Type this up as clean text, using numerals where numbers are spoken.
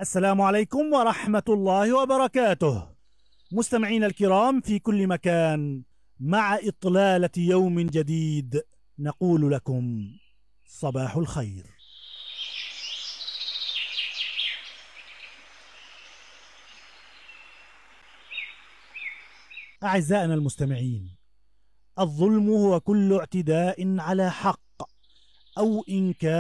السلام عليكم ورحمة الله وبركاته. مستمعين الكرام في كل مكان، مع إطلالة يوم جديد نقول لكم صباح الخير. أعزائنا المستمعين، الظلم هو كل اعتداء على حق أو إنكار